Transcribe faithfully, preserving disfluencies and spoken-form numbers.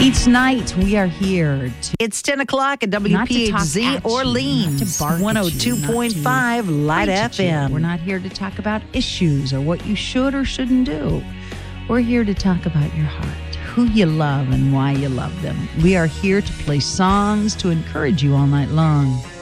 Each night we are here to It's ten o'clock at not W to P talk X Z at you, Orleans, not to bark at you, one oh two point five not to Light preach F at you. M. We're not here to talk about issues or what you should or shouldn't do. We're here to talk about your heart, who you love and why you love them. We are here to play songs to encourage you all night long.